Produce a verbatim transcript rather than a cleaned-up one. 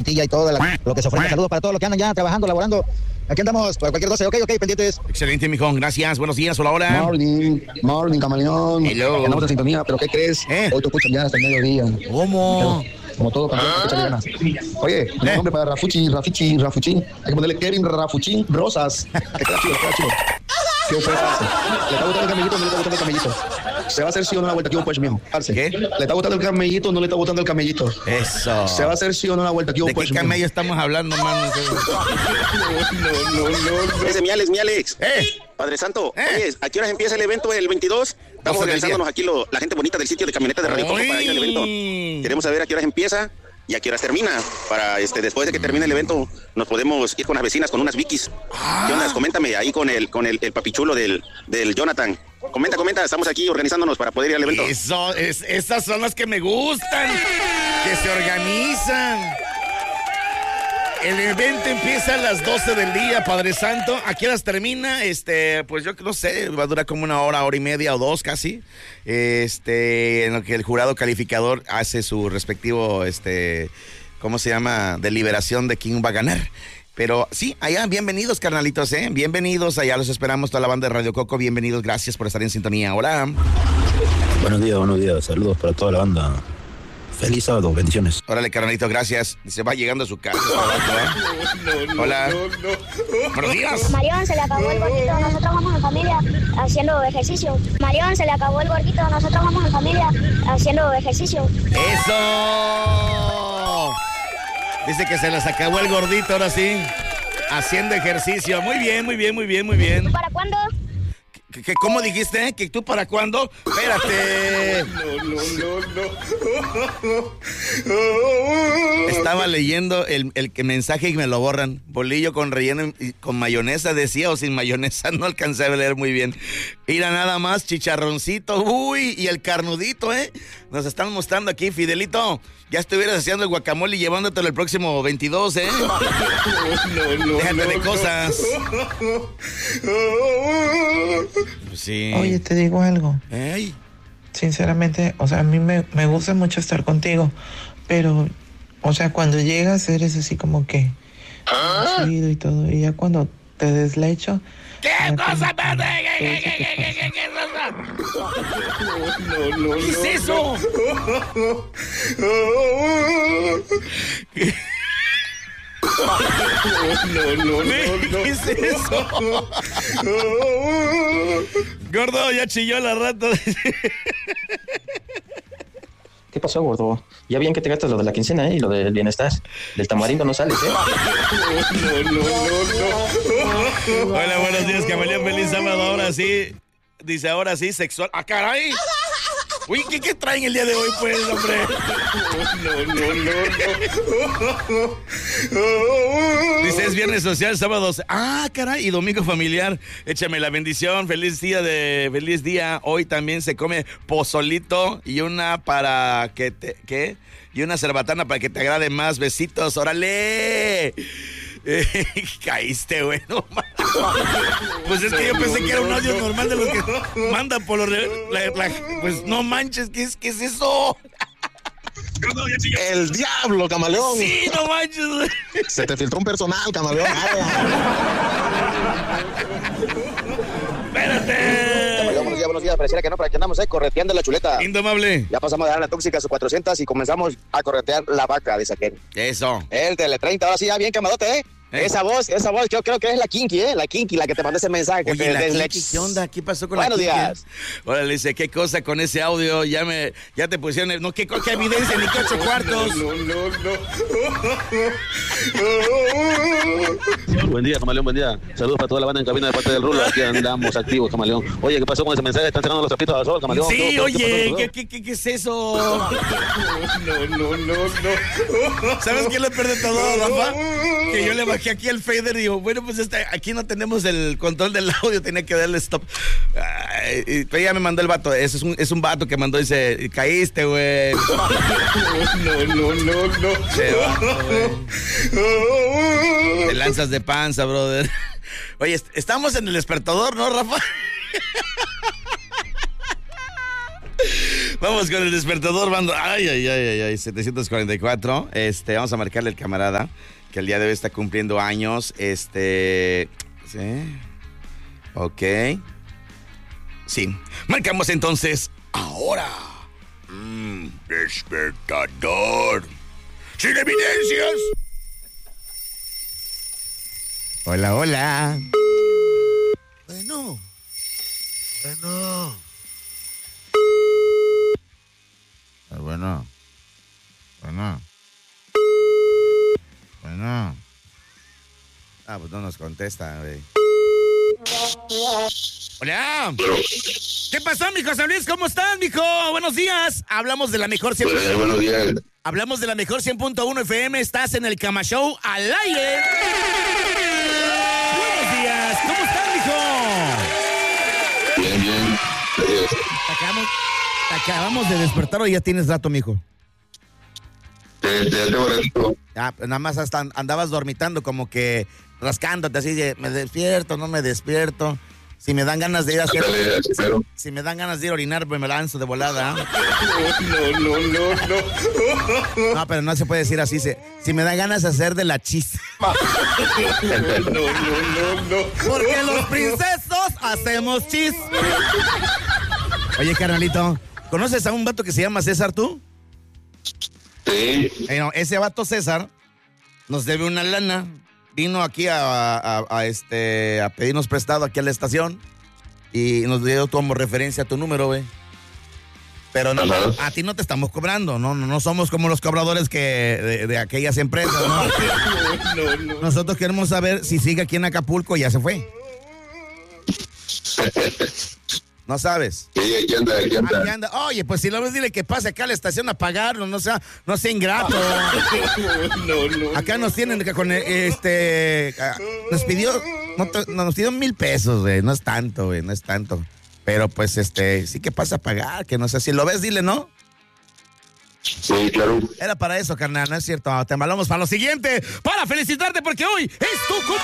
tortilla y todo la, lo que se ofrece. Saludos para todos los que andan ya trabajando, laborando. Aquí andamos, para cualquier cosa, ok, ok, pendientes. Excelente, mijón, gracias, buenos días, hola, hola. Morning, morning, camaleón. Hello. Andamos en sintonía, pero ¿qué crees? ¿Eh? Hoy te escuchan ya hasta el mediodía. ¿Cómo? Pero, como todo, para que echarle ganas. Oye, un ¿Eh? nombre para Rafuchi, Rafichi, Rafuchín. Hay que ponerle Kevin Rafuchín Rosas. Que queda chido, queda chido. ¿Qué oferta? ¿Le está gustando el camellito o no le está gustando el camellito? ¿Se va a hacer sí o no la vuelta? ¿Qué pues, mijo? Parce. ¿Qué? ¿Le está gustando el camellito o no le está gustando el camellito? Eso. ¿Se va a hacer sí o no la vuelta? ¿Qué ¿De pues, qué camello estamos hablando, mano? No, no, no. Ese mi Alex, mi Alex. ¡Eh! Padre Santo, ¿Eh? oye, ¿a qué horas empieza el evento el veintidós? Estamos doce del organizándonos día. aquí lo, la gente bonita del sitio de camionetas de Radio Coco para ir al evento. Queremos saber a qué horas empieza y a qué horas termina. Para este, después de que termine el evento, nos podemos ir con las vecinas, con unas Vikis. Ah. ¿Qué onda? Coméntame ahí con el, con el, el papichulo del, del Jonathan. Comenta, comenta, estamos aquí organizándonos para poder ir al evento. Eso, es, esas son las que me gustan, que se organizan. El evento empieza a las doce del día, Padre Santo. ¿A qué horas termina? Este, pues yo no sé, va a durar como una hora, hora y media o dos casi. Este, en lo que el jurado calificador hace su respectivo, este, ¿cómo se llama? Deliberación de quién va a ganar. Pero sí, allá, bienvenidos, carnalitos, ¿eh? Bienvenidos, allá los esperamos, toda la banda de Radio Coco, bienvenidos, gracias por estar en sintonía. Hola. Buenos días, buenos días, saludos para toda la banda. Feliz sábado, bendiciones. Órale, carnalito, gracias. Se va llegando a su casa. No, no, Hola. No, no. Buenos días. Marión, se le acabó el gordito, nosotros vamos en familia haciendo ejercicio. Marión, se le acabó el gordito, nosotros vamos en familia haciendo ejercicio. ¡Eso! Dice que se les acabó el gordito, ahora sí. Haciendo ejercicio. Muy bien, muy bien, muy bien, muy bien. ¿Para cuándo? ¿Qué, qué, ¿Cómo dijiste? ¿Que tú para cuándo? Espérate. No, no, no, no. Estaba leyendo el, el que mensaje y me lo borran. Bolillo con relleno y con mayonesa decía, o sin mayonesa, no alcancé a leer muy bien. Mira nada más, chicharroncito, uy, y el carnudito, ¿eh? Nos están mostrando aquí, Fidelito. Ya estuvieras haciendo el guacamole y llevándotelo el próximo veintidós, ¿eh? No, no, Déjate no, de cosas. Pues sí. Oye, te digo algo. Ey. Sinceramente, o sea, a mí me, me gusta mucho estar contigo, pero, o sea, cuando llegas eres así como que ¿Ah? chido y todo, y ya cuando te deslecho... ¿Qué cosa, padre? ¿Qué, qué, qué, qué, qué, qué cosa? No, no, ¿qué es eso? No, no, no, no. ¿Qué es eso? Gordo, ya chilló la rata. ¿Qué pasó, gordo? Ya bien que te gastas lo de la quincena, ¿eh? Y lo del bienestar. Del tamarindo no sales, ¿eh? No, no, no, no. Hola, buenos días, camaleón. Feliz sábado. Ahora sí. Dice, ahora sí, sexual. ¡Ah, caray! Uy, ¿qué, qué traen el día de hoy, pues, hombre? No, no, no, no. Dice, es viernes social, sábado. Ah, caray, y domingo familiar. Échame la bendición. Feliz día de... Feliz día. Hoy también se come pozolito y una para que te... ¿Qué? Y una cerbatana para que te agrade más. Besitos. ¡Órale! Eh, caíste, güey. No, pues es que yo pensé que era un audio normal de los que mandan por los... La, la, pues no manches, ¿qué es, qué es eso? El diablo, camaleón. Sí, no manches, güey. Se te filtró un personal, camaleón. Espérate. Camaleón, buenos días, buenos días. Pareciera que no, para que andamos, eh, correteando la chuleta. Indomable. Ya pasamos de dar la tóxica a sus cuatrocientas y comenzamos a corretear la vaca de Saquén. Eso. El Tele treinta, ahora sí, ya bien camadote, ¿eh? Eh. Esa voz, esa voz, yo creo que es la Kinky, ¿eh? La Kinky, la que te mandó ese mensaje. Que Oye, te la desle- Kinky, ¿qué onda? ¿Qué pasó con Buenos la Kinky? días. Órale, dice, ¿qué cosa con ese audio? Ya me, ya te pusieron, el- no, ¿qué, qué evidencia? Ni qué ocho cuartos. No, no, no. Buen día, camaleón, buen día. Saludos para toda la banda en cabina de parte del Rulo. Aquí andamos activos, camaleón. Oye, ¿qué pasó con ese mensaje? ¿Están cerrando los trapitos al sol, camaleón? Sí, ¿Qué- qué oye, pasó? ¿qué, qué, qué, qué es eso? No, no, no, no. ¿Sabes qué es lo peor de todo, Rafa? Que yo le bajé aquí el fader y digo, bueno, pues este, aquí no tenemos el control del audio, tenía que darle stop. Ay, y, pero ya me mandó el vato, ese es un, es un vato que mandó, dice, caíste, güey. No, no, no, no. Che, vato, güey. Te lanzas de panza, brother. Oye, est- estamos en el despertador, ¿no, Rafa? Vamos con el despertador, bando. Ay, ay, ay, ay, ay, setecientos cuarenta y cuatro. Este, vamos a marcarle al camarada que el día de hoy está cumpliendo años. Este, sí. Ok. Sí. Marcamos entonces ahora. Mm, despertador. Sin evidencias. Hola, hola. Bueno. Bueno. Bueno. Bueno. Bueno. Ah, pues no nos contesta, güey. Hola. ¿Qué pasó, mijo San Luis? ¿Cómo estás, mijo? Buenos días. Hablamos de la mejor cien. Buenos días, buenos días. Hablamos de la mejor cien punto uno F M. Estás en el Cama Show al aire. Buenos días. ¿Cómo estás, mijo? Bien, bien. Gracias. Te acabamos, te acabamos de despertar o ya tienes rato, mijo. Te, te tengo ratito. Ah, nada más hasta andabas dormitando, como que rascándote así de me despierto, no me despierto. Si me dan ganas de ir a hacer. Dale, si, espero. si me dan ganas de ir a orinar, pues me lanzo de volada. No, no, no, no. No, pero no se puede decir así. Se, si me dan ganas de hacer de la chis. No, no, no, no. Porque los princesos hacemos chis. Oye, carnalito, ¿conoces a un vato que se llama César tú? Sí. Eh, no, ese vato César nos debe una lana. Vino aquí a, a, a, este, a pedirnos prestado aquí a la estación y nos dio como referencia a tu número, güey. Pero no, Ajá. a ti no te estamos cobrando, no, no, no somos como los cobradores que de, de aquellas empresas, ¿no? No, no. Nosotros queremos saber si sigue aquí en Acapulco, ya se fue. No sabes. Sí, aquí anda, aquí anda. Aquí anda. Oye, pues si lo ves, dile que pase acá a la estación a pagarlo, no sea, no sea ingrato. No, no. Acá nos tienen que con este nos pidió no, nos pidió mil pesos, güey, no es tanto, güey, no es tanto. Pero pues este, sí que pasa a pagar, que no sé si lo ves, dile, ¿no? Sí, claro. Era para eso, carnal, no es cierto. Te malamos para lo siguiente, para felicitarte porque hoy es tu cumpleaños.